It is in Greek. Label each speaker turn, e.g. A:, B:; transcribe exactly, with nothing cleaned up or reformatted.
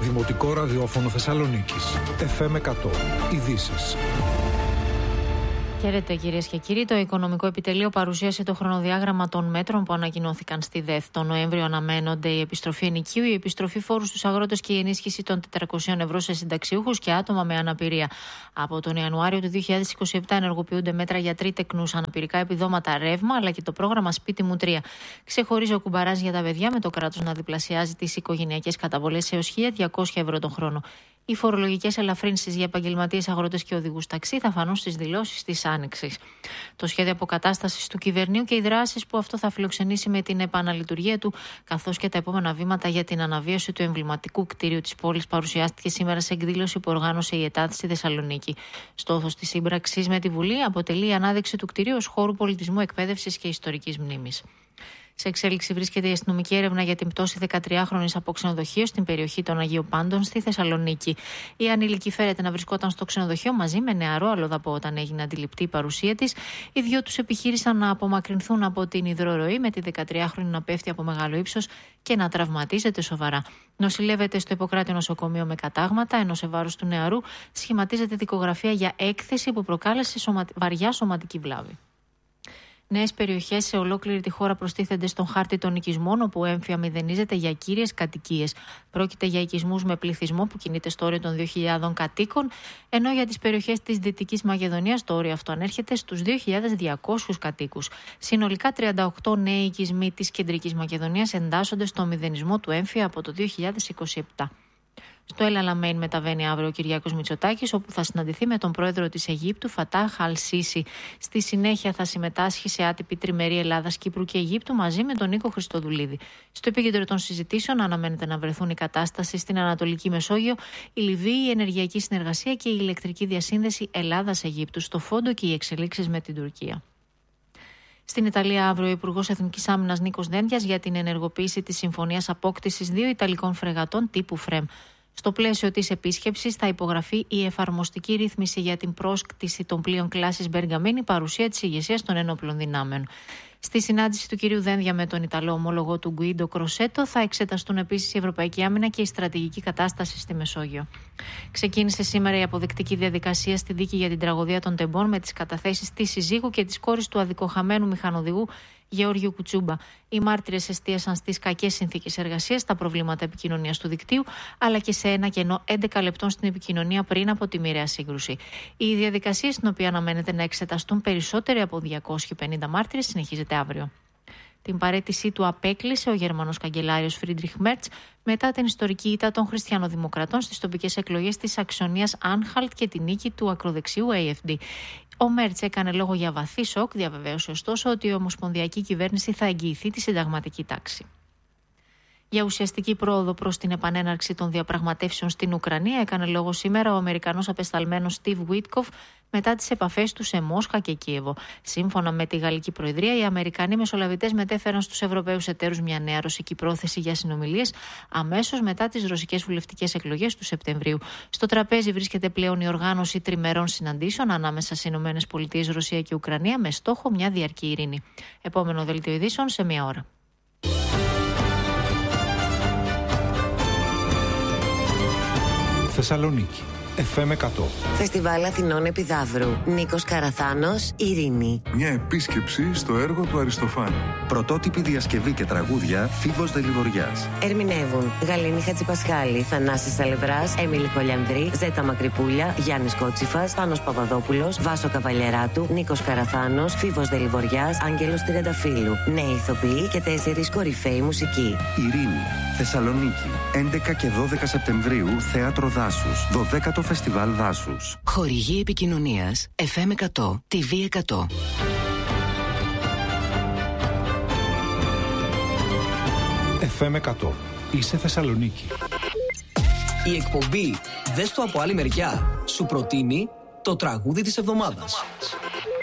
A: Δημοτικό Ραδιόφωνο Θεσσαλονίκης. εφ εμ εκατό. Ειδήσεις.
B: Χαίρετε κυρίες και κύριοι. Το Οικονομικό Επιτελείο παρουσίασε το χρονοδιάγραμμα των μέτρων που ανακοινώθηκαν στη ΔΕΘ. Το Νοέμβριο αναμένονται η επιστροφή ενοικίου, η επιστροφή φόρου στους αγρότες και η ενίσχυση των τετρακοσίων ευρώ σε συνταξιούχους και άτομα με αναπηρία. Από τον Ιανουάριο του δύο χιλιάδες είκοσι επτά ενεργοποιούνται μέτρα για τρίτεκνους, αναπηρικά επιδόματα, ρεύμα, αλλά και το πρόγραμμα Σπίτι μου τρία. Ξεχωρίζει ο κουμπαράς για τα παιδιά, με το κράτος να διπλασιάζει τις οικογενειακές καταβολές έως χίλια διακόσια ευρώ τον χρόνο. Οι φορολογικές ελαφρύνσεις για επαγγελματίες, αγρότες και οδηγούς ταξί θα φανούν στις δηλώσεις της Άνοιξης. Το σχέδιο αποκατάστασης του κυβερνείου και οι δράσεις που αυτό θα φιλοξενήσει με την επαναλειτουργία του, καθώς και τα επόμενα βήματα για την αναβίωση του εμβληματικού κτίριου της πόλης, παρουσιάστηκε σήμερα σε εκδήλωση που οργάνωσε η ΕΤΑΔ στη Θεσσαλονίκη. Στόχος της σύμπραξης με τη Βουλή αποτελεί η ανάδειξη του κτιρίου ως χώρου πολιτισμού, εκπαίδευσης και ιστορικής μνήμης. Σε εξέλιξη βρίσκεται η αστυνομική έρευνα για την πτώση δεκατριάχρονης από ξενοδοχείο στην περιοχή των Αγίων Πάντων στη Θεσσαλονίκη. Η ανήλικη φέρεται να βρισκόταν στο ξενοδοχείο μαζί με νεαρό αλλοδαπό όταν έγινε αντιληπτή η παρουσία της. Οι δυο τους επιχείρησαν να απομακρυνθούν από την υδροροή, με τη δεκατριάχρονη να πέφτει από μεγάλο ύψος και να τραυματίζεται σοβαρά. Νοσηλεύεται στο Ιπποκράτη νοσοκομείο με κατάγματα, ενώ σε βάρος του νεαρού σχηματίζεται δικογραφία για έκθεση που προκάλεσε σωμα... βαριά σωματική βλάβη. Νέες περιοχές σε ολόκληρη τη χώρα προστίθενται στον χάρτη των οικισμών, όπου έμφυα μηδενίζεται για κύριες κατοικίες. Πρόκειται για οικισμούς με πληθυσμό που κινείται στο όριο των δύο χιλιάδων κατοίκων, ενώ για τις περιοχές της Δυτικής Μακεδονίας το όριο αυτό ανέρχεται στους δύο χιλιάδες διακόσιους κατοίκους. Συνολικά τριάντα οκτώ νέοι οικισμοί της Κεντρικής Μακεδονίας εντάσσονται στο μηδενισμό του έμφυα από το δύο χιλιάδες είκοσι επτά. Στο El Alamein μεταβαίνει αύριο ο Κυριάκος Μητσοτάκης, όπου θα συναντηθεί με τον πρόεδρο της Αιγύπτου, Φατάχ Αλ-Σίσι. Στη συνέχεια θα συμμετάσχει σε άτυπη τριμερή Ελλάδας, Κύπρου και Αιγύπτου μαζί με τον Νίκο Χριστοδουλίδη. Στο επίκεντρο των συζητήσεων αναμένεται να βρεθούν η κατάσταση στην Ανατολική Μεσόγειο, η Λιβύη, η ενεργειακή συνεργασία και η ηλεκτρική διασύνδεση Ελλάδας-Αιγύπτου, στο φόντο και οι εξελίξεις με την Τουρκία. Στην Ιταλία, αύριο, ο Υπουργός Εθνικής Άμυνας Νίκος Δένδιας για την ενεργοποίηση της συμφωνίας απόκτησης δύο Ιταλικών φρεγατών τύπου Φρέμ. Στο πλαίσιο της επίσκεψης θα υπογραφεί η εφαρμοστική ρύθμιση για την πρόσκτηση των πλοίων κλάσης Μπεργαμίνη, παρουσία της ηγεσίας των ενόπλων δυνάμεων. Στη συνάντηση του κυρίου Δένδια με τον Ιταλό ομόλογο του Γκουίντο Κροσέτο θα εξεταστούν επίσης η ευρωπαϊκή άμυνα και η στρατηγική κατάσταση στη Μεσόγειο. Ξεκίνησε σήμερα η αποδεικτική διαδικασία στη δίκη για την τραγωδία των Τεμπών, με τις καταθέσεις της συζύγου και της κόρης του αδικοχαμένου μηχανοδηγού Γεώργιου Κουτσούμπα. Οι μάρτυρες εστίασαν στις κακές συνθήκες εργασίας, τα προβλήματα επικοινωνίας του δικτύου, αλλά και σε ένα κενό έντεκα λεπτών στην επικοινωνία πριν από τη μοιραία σύγκρουση. Η διαδικασία, στην οποία αναμένεται να εξεταστούν περισσότεροι από διακόσιοι πενήντα μάρτυρες, συνεχίζεται αύριο. Την παραίτησή του απέκλεισε ο Γερμανός καγκελάριος Φρίντριχ Μέρτς μετά την ιστορική ήττα των χριστιανοδημοκρατών στις τοπικές εκλογές της Σαξονίας Άνχαλτ και την νίκη του ακροδεξιού έι εφ ντι. Ο Μέρτς έκανε λόγο για βαθύ σοκ, διαβεβαίωσε ωστόσο ότι η ομοσπονδιακή κυβέρνηση θα εγγυηθεί τη συνταγματική τάξη. Για ουσιαστική πρόοδο προς την επανέναρξη των διαπραγματεύσεων στην Ουκρανία έκανε λόγο σήμερα ο Αμερικανός απεσταλμένος Στίβ Βίτκοφ μετά τις επαφές του σε Μόσχα και Κίεβο. Σύμφωνα με τη Γαλλική Προεδρία, οι Αμερικανοί μεσολαβητές μετέφεραν στους Ευρωπαίους εταίρους μια νέα ρωσική πρόθεση για συνομιλίες αμέσως μετά τις ρωσικές βουλευτικές εκλογές του Σεπτεμβρίου. Στο τραπέζι βρίσκεται πλέον η οργάνωση τριμερών συναντήσεων ανάμεσα στις ΗΠΑ, Ρωσία και Ουκρανία με στόχο μια διαρκή ειρήνη. Επόμενο δελτίο ειδήσεων σε μία ώρα.
A: Θεσσαλονίκη, εφ εμ εκατό.
C: Φεστιβάλ Αθηνών Επιδαύρου. Νίκος Καραθάνος, Ειρήνη.
D: Μια επίσκεψη στο έργο του Αριστοφάνη.
E: Πρωτότυπη διασκευή και τραγούδια, Φίβος Δελιβοριάς.
C: Ερμηνεύουν Γαλήνη Χατζηπασχάλη, Θανάσης Αλευράς, Έμιλη Κολιανδρή, Ζέτα Μακρυπούλια, Γιάννης Κότσιφας, Πάνος Παπαδόπουλος, Βάσο Καβαλιεράτου, Νίκος Καραθάνος, Φίβος Δελιβοριάς, Άγγελος Τριανταφύλου. Νέοι ηθοποιοί και τέσσερις κορυφαίοι μουσικοί.
E: Ειρήνη, Θεσσαλονίκη, έντεκα και δώδεκα Σεπτεμβρίου, Θέατρο Δάσους, δωδέκατο Φεστιβάλ Δάσους.
C: Χορηγή επικοινωνίας εφ εμ εκατό, τι βι εκατό.
A: εφ εμ εκατό. Είσαι Θεσσαλονίκη.
F: Η εκπομπή «Δες το από άλλη μεριά» σου προτείνει το τραγούδι της εβδομάδας.